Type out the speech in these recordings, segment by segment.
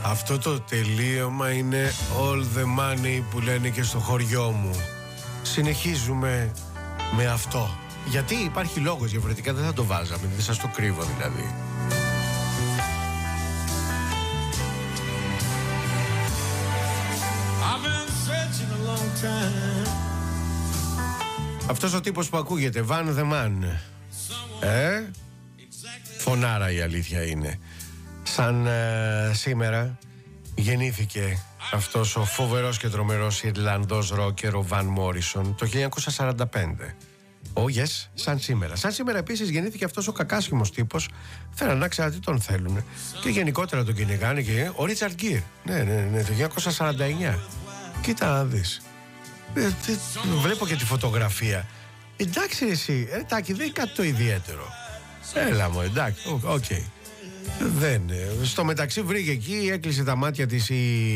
Αυτό το τελείωμα είναι all the money που λένε και στο χωριό μου. Συνεχίζουμε με αυτό. Γιατί υπάρχει λόγος, διαφορετικά δεν θα το βάζαμε. Δεν σας το κρύβω δηλαδή. Αυτός ο τύπος που ακούγεται, Van the Man, φωνάρα η αλήθεια είναι. Σαν σήμερα γεννήθηκε αυτός ο φοβερός και τρομερός Ιρλανδός ρόκερ, ο Van Morrison, το 1945. Yes, σαν σήμερα. Σαν σήμερα επίσης γεννήθηκε αυτός ο κακάσχημος τύπος. Θέλανε να ξέρετε τι τον θέλουν. Και γενικότερα τον κυνηγάνε και ο Ρίτσαρντ Γκίρ. Ναι, το 1949. Κοίτα να δεις. Βλέπω και τη φωτογραφία. Εντάξει εσύ, Τάκη, δεν είναι κάτι το ιδιαίτερο. Έλα μου, εντάξει, οκ. Δεν. Στο μεταξύ βρήκε εκεί, έκλεισε τα μάτια της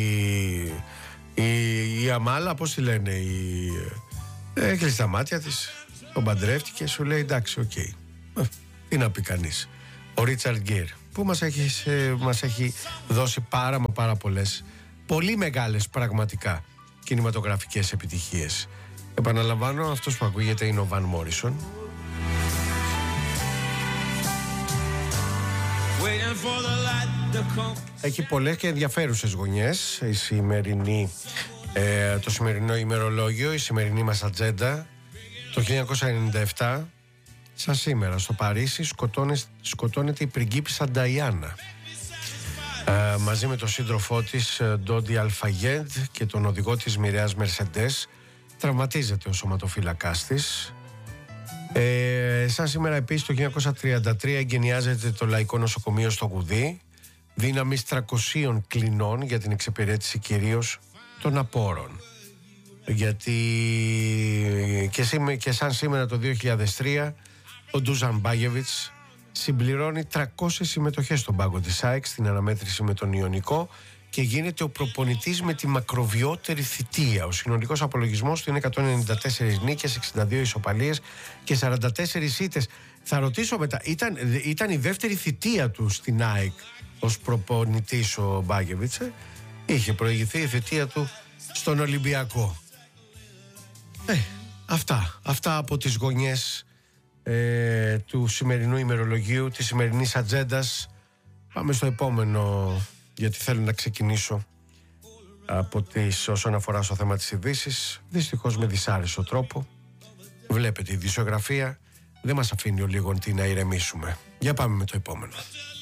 η Αμάλα, πώς τη λένε, έκλεισε τα μάτια της, τον παντρεύτηκε, σου λέει εντάξει, οκ. Τι να πει κανείς. Ο Ρίτσαρντ Γκίρ, που μας έχει δώσει πάρα πολλές, πολύ μεγάλες πραγματικά κινηματογραφικές επιτυχίες. Επαναλαμβάνω, αυτός που ακούγεται είναι ο Van Morrison. Έχει πολλές και ενδιαφέρουσες γωνιές το σημερινό ημερολόγιο, η σημερινή μας ατζέντα. Το 1997, σαν σήμερα, στο Παρίσι σκοτώνεται η πριγκίπισσα Νταϊάννα. Μαζί με τον σύντροφό της Ντόντι Αλφαγέντ και τον οδηγό της μοιραίας Μερσεντές. Τραυματίζεται ο σωματοφύλακάς της. Σαν σήμερα επίσης το 1933 εγκαινιάζεται το Λαϊκό Νοσοκομείο στο Γουδί, δύναμης 300 κλινών για την εξυπηρέτηση κυρίως των απόρων. Γιατί και σαν σήμερα το 2003 ο Ντούζαν Μπάγεβιτς συμπληρώνει 300 συμμετοχές στον πάγκο της ΑΕΚ στην αναμέτρηση με τον Ιωνικό και γίνεται ο προπονητής με τη μακροβιότερη θητεία. Ο συνολικός απολογισμός του είναι 194 νίκες, 62 ισοπαλίες και 44 ήττες. Θα ρωτήσω μετά, ήταν η δεύτερη θητεία του στην ΑΕΚ ως προπονητής ο Μπάγεβιτς. Είχε προηγηθεί η θητεία του στον Ολυμπιακό. Αυτά από τις γωνιές του σημερινού ημερολογίου, της σημερινής ατζέντας. Πάμε στο επόμενο, γιατί θέλω να ξεκινήσω όσον αφορά στο θέμα της ειδήσης, δυστυχώς με δυσάρεστο τρόπο. Βλέπετε, η ειδησιογραφία δεν μας αφήνει ο λίγον να ηρεμήσουμε. Για πάμε με το επόμενο.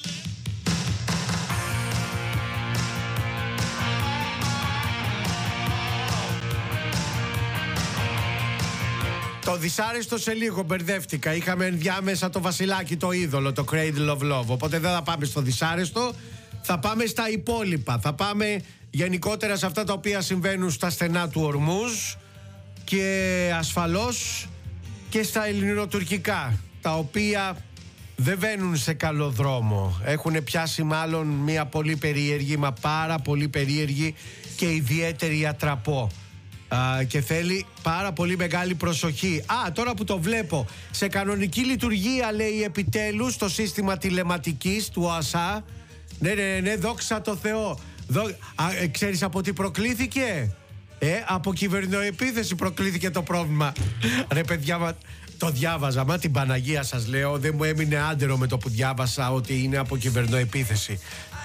Το δυσάρεστο σε λίγο, μπερδεύτηκα. Είχαμε ενδιάμεσα το βασιλάκι, το είδωλο, το Cradle of Love. Οπότε δεν θα πάμε στο δυσάρεστο, θα πάμε στα υπόλοιπα. Θα πάμε γενικότερα σε αυτά τα οποία συμβαίνουν στα στενά του Ορμούζ και ασφαλώς και στα ελληνοτουρκικά, τα οποία δεν βαίνουν σε καλό δρόμο. Έχουν πιάσει μάλλον μια πολύ περίεργη, μα πάρα πολύ περίεργη και ιδιαίτερη ατραπό. Και θέλει πάρα πολύ μεγάλη προσοχή. Τώρα που το βλέπω, σε κανονική λειτουργία, λέει, επιτέλους το σύστημα τηλεματικής του ΟΑΣΑ. Ναι, δόξα τω Θεώ. Ξέρεις από τι προκλήθηκε? Από κυβερνοεπίθεση προκλήθηκε το πρόβλημα. Ρε παιδιά, το διάβαζα, μα την Παναγία σας λέω, δεν μου έμεινε άντερο με το που διάβασα ότι είναι από κυβερνοεπίθεση.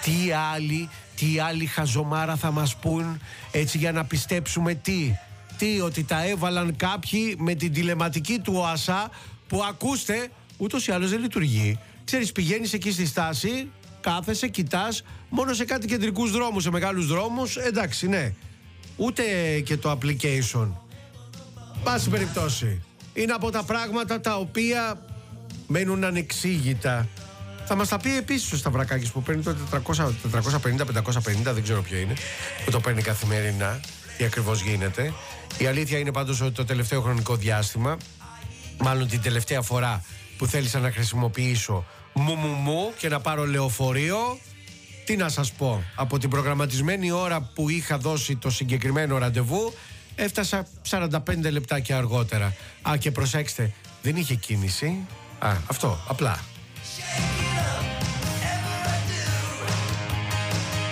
Τι άλλη χαζομάρα θα μας πούν έτσι για να πιστέψουμε ότι τα έβαλαν κάποιοι με την τηλεματική του ΟΑΣΑ, που ακούστε, ούτως ή άλλως δεν λειτουργεί. Ξέρεις, πηγαίνεις εκεί στη στάση, κάθεσαι, κοιτάς, μόνο σε κάτι κεντρικούς δρόμους, σε μεγάλους δρόμους, εντάξει, ναι. Ούτε και το application. Πάση περιπτώσει, είναι από τα πράγματα τα οποία μένουν ανεξήγητα. Θα μας τα πει επίσης ο Σταυρακάκης που παίρνει το 450-550, δεν ξέρω ποιο είναι, που το παίρνει καθημερινά, τι ακριβώς γίνεται. Η αλήθεια είναι πάντως ότι το τελευταίο χρονικό διάστημα, μάλλον την τελευταία φορά που θέλησα να χρησιμοποιήσω μου και να πάρω λεωφορείο, τι να σας πω, από την προγραμματισμένη ώρα που είχα δώσει το συγκεκριμένο ραντεβού, έφτασα 45 λεπτάκια αργότερα. Και προσέξτε, δεν είχε κίνηση. Αυτό, απλά.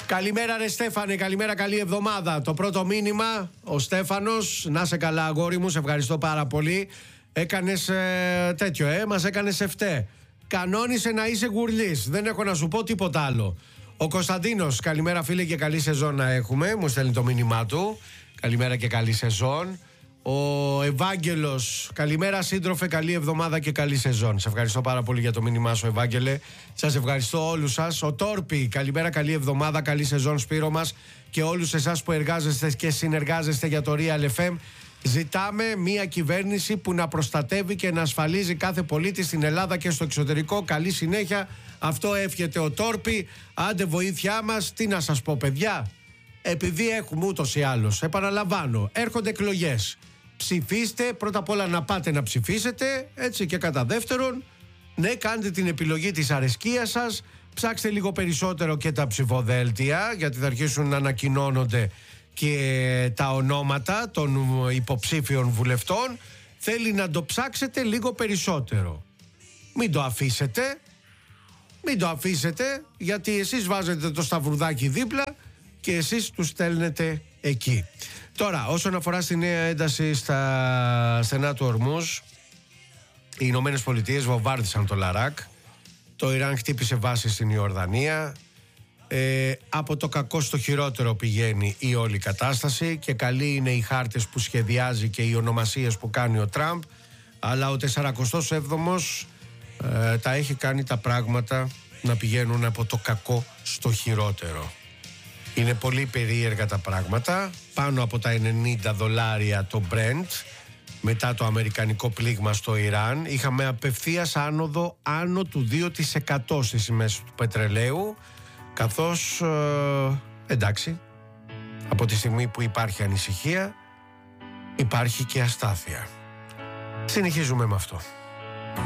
Καλημέρα ρε Στέφανε, καλημέρα, καλή εβδομάδα. Το πρώτο μήνυμα, ο Στέφανος. Να σε καλά αγόρι μου, σε ευχαριστώ πάρα πολύ. Έκανες τέτοιο, μας έκανες εφτέ. Κανόνισε να είσαι γουρλής, δεν έχω να σου πω τίποτα άλλο. Ο Κωνσταντίνος, καλημέρα φίλε και καλή σεζόν να έχουμε. Μου στέλνει το μήνυμά του. Καλημέρα και καλή σεζόν. Ο Ευάγγελος, καλημέρα σύντροφε, καλή εβδομάδα και καλή σεζόν. Σε ευχαριστώ πάρα πολύ για το μήνυμά σου, Ευάγγελε. Σας ευχαριστώ όλους σας. Ο Τόρπι, καλημέρα, καλή εβδομάδα, καλή σεζόν Σπύρο μας και όλους εσάς που εργάζεστε και συνεργάζεστε για το Real FM. Ζητάμε μια κυβέρνηση που να προστατεύει και να ασφαλίζει κάθε πολίτη στην Ελλάδα και στο εξωτερικό. Καλή συνέχεια. Αυτό εύχεται ο Τόρπι. Άντε βοήθειά μας. Τι να σας πω παιδιά. Επειδή έχουμε ούτως ή άλλως, επαναλαμβάνω, έρχονται εκλογές. Ψηφίστε, πρώτα απ' όλα να πάτε να ψηφίσετε, έτσι, και κατά δεύτερον, ναι, κάντε την επιλογή της αρεσκίας σας, ψάξτε λίγο περισσότερο και τα ψηφοδέλτια, γιατί θα αρχίσουν να ανακοινώνονται και τα ονόματα των υποψήφιων βουλευτών. Θέλει να το ψάξετε λίγο περισσότερο. Μην το αφήσετε, γιατί εσείς βάζετε το σταυρουδάκι δίπλα και εσείς τους στέλνετε εκεί. Τώρα, όσον αφορά στη νέα ένταση στα στενά του Ορμούζ, οι Ηνωμένες Πολιτείες βομβάρδισαν το Λαράκ, το Ιράν χτύπησε βάση στην Ιορδανία, από το κακό στο χειρότερο πηγαίνει η όλη κατάσταση και καλοί είναι οι χάρτες που σχεδιάζει και οι ονομασίες που κάνει ο Τραμπ, αλλά ο 47ος τα έχει κάνει τα πράγματα να πηγαίνουν από το κακό στο χειρότερο. Είναι πολύ περίεργα τα πράγματα. Πάνω από τα $90 το Brent μετά το αμερικανικό πλήγμα στο Ιράν. Είχαμε απευθείας άνοδο άνω του 2% στις τιμές του πετρελαίου, καθώς εντάξει, από τη στιγμή που υπάρχει ανησυχία υπάρχει και αστάθεια. Συνεχίζουμε με αυτό.